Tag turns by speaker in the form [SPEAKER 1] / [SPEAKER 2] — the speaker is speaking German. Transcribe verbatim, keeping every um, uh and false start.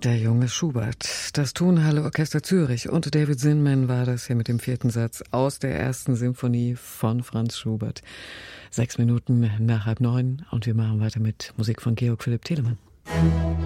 [SPEAKER 1] der junge Schubert. Das Tonhalle Orchester Zürich und David Zinman war das hier mit dem vierten Satz aus der ersten Symphonie von Franz Schubert. Sechs Minuten nach halb neun und wir machen weiter mit Musik von Georg Philipp Telemann.